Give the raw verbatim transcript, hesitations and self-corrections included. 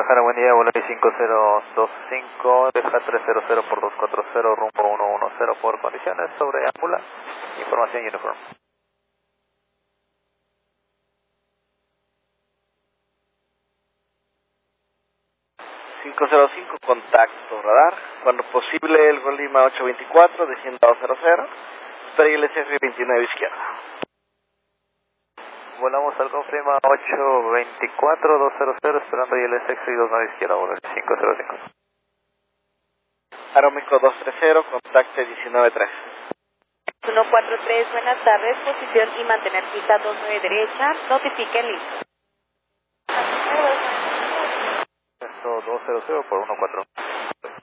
Guadalajara, buen día, vuelo cinco cero dos cinco, deja tres cero cero por dos cuatro cero, rumbo uno uno cero por condiciones sobre Ámbula, información uniform. cinco cero cinco, contacto radar, cuando posible el Gol Lima ocho veinticuatro, descienda cero cero, espera I L S F veintinueve izquierda. Volamos al confirma ocho veinticuatro, dos cero cero, esperando I L S X y dos nueve izquierda, vuelo cinco cero cinco. Aeroméxico dos tres cero, contacte diecinueve tres. uno cuatro tres, buenas tardes, posición y mantener pista dos nueve derecha, notifiquen listo. Esto dos cero cero por uno cuatro.